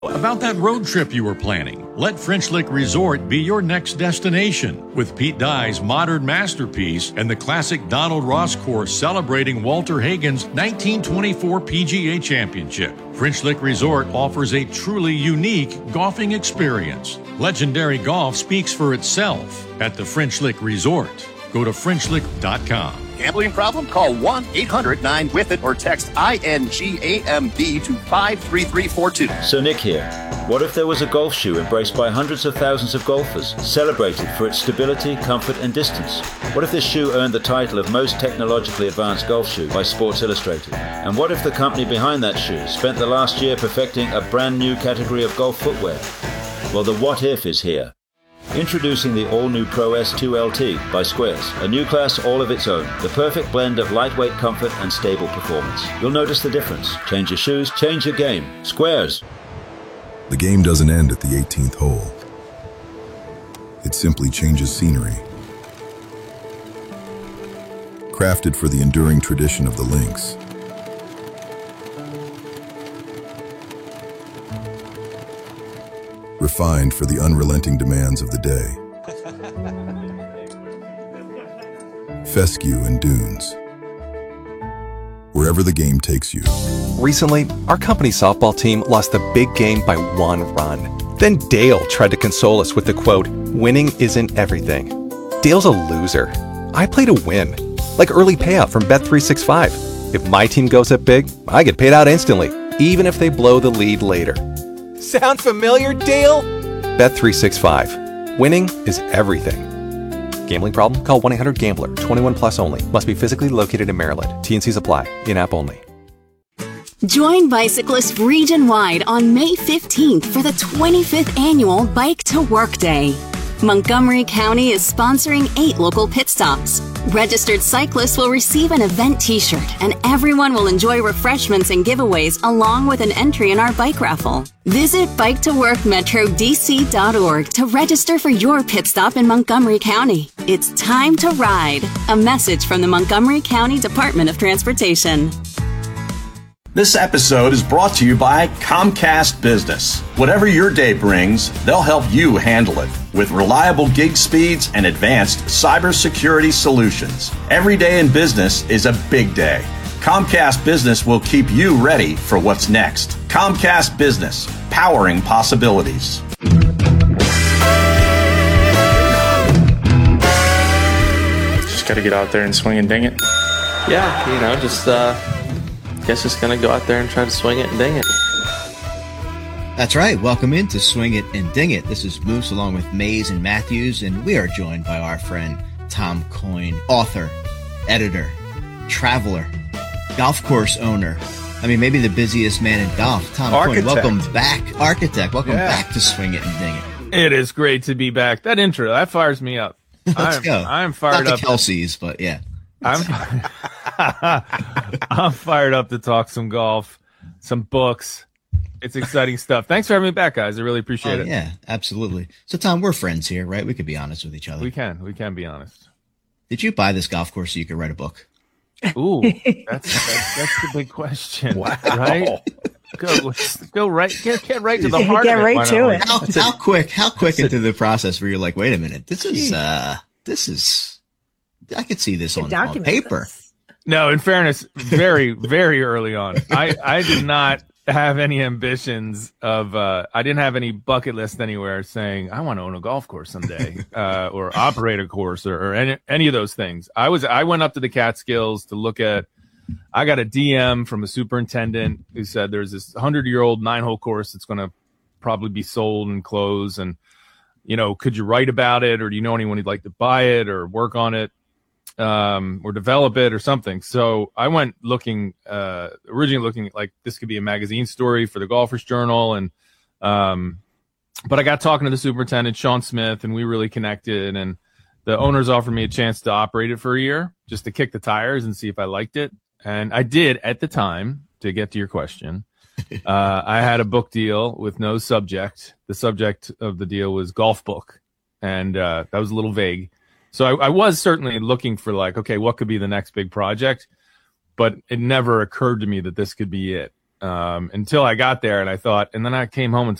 About that road trip you were planning, let French Lick Resort be your next destination. With Pete Dye's modern masterpiece and the classic Donald Ross course celebrating Walter Hagen's 1924 PGA Championship, French Lick Resort offers a truly unique golfing experience. Legendary golf speaks for itself at the French Lick Resort. Go to FrenchLick.com. Gambling problem? Call 1-800-9-WITH-IT or text INGAMB to 53342. So Nick here. What if there was a golf shoe embraced by hundreds of thousands of golfers, celebrated for its stability, comfort and distance? What if this shoe earned the title of most technologically advanced golf shoe by Sports Illustrated? And what if the company behind that shoe spent the last year perfecting a brand new category of golf footwear? Well, the what if is here. Introducing the all-new Pro S2 LT by Squares, a new class all of its own, the perfect blend of lightweight comfort and stable performance. You'll notice the difference. Change your shoes, change your game. Squares. The game doesn't end at the 18th hole. It simply changes scenery. Crafted for the enduring tradition of the links. Refined for the unrelenting demands of the day. Fescue and dunes. Wherever the game takes you. Recently, our company's softball team lost the big game by 1 run. Then Dale tried to console us with the quote, "Winning isn't everything." Dale's a loser. I play to win. Like early payout from Bet365. If my team goes up big, I get paid out instantly, even if they blow the lead later. Sound familiar, Dale? Bet365. Winning is everything. Gambling problem? Call 1-800-GAMBLER. 21 plus only. Must be physically located in Maryland. T&Cs apply. In-app only. Join bicyclists region-wide on May 15th for the 25th annual Bike to Work Day. Montgomery County is sponsoring 8 local pit stops. Registered cyclists will receive an event t-shirt, and everyone will enjoy refreshments and giveaways along with an entry in our bike raffle. Visit biketoworkmetrodc.org to register for your pit stop in Montgomery County. It's time to ride. A message from the Montgomery County Department of Transportation. This episode is brought to you by Comcast Business. Whatever your day brings, they'll help you handle it with reliable gig speeds and advanced cybersecurity solutions. Every day in business is a big day. Comcast Business will keep you ready for what's next. Comcast Business, powering possibilities. Just got to get out there and swing and ding it. Yeah, guess just gonna go out there and try to swing it and ding it. That's right. Welcome into Swing It and Ding It. This is Moose along with Mays and Matthews, and we are joined by our friend Tom Coyne, author, editor, traveler, golf course owner. I mean, maybe the busiest man in golf. Tom Coyne, welcome back. Architect, welcome back to Swing It and Ding It. It is great to be back. That intro, that fires me up. Let's go. I'm fired Not up. the Kelseys, but yeah. I'm fired up to talk some golf, some books. It's exciting stuff. Thanks for having me back, guys. I really appreciate it. Yeah, absolutely. So, Tom, we're friends here, right? We could be honest with each other. We can be honest. Did you buy this golf course so you could write a book? Ooh, that's the big question. Wow. Right? Go right. Get right to the heart of it. Get right to it. How quick into the process were you like, wait a minute, this is I could see this on paper. No, in fairness, very, very early on. I did not have any ambitions of, I didn't have any bucket list anywhere saying, I want to own a golf course someday, or operate a course or any of those things. I went up to the Catskills to look at, I got a DM from a superintendent who said there's this 100-year-old 9-hole course that's going to probably be sold and close. And, could you write about it, or do you know anyone who'd like to buy it or work on it? Or develop it or something. So I went originally looking like this could be a magazine story for the Golfers Journal. And, but I got talking to the superintendent, Sean Smith, and we really connected, and the owners offered me a chance to operate it for a year just to kick the tires and see if I liked it. And I did at the time, to get to your question. I had a book deal with no subject. The subject of the deal was golf book. And, that was a little vague. So I was certainly looking for like, okay, what could be the next big project? But it never occurred to me that this could be it. until I got there, and I thought, and then I came home and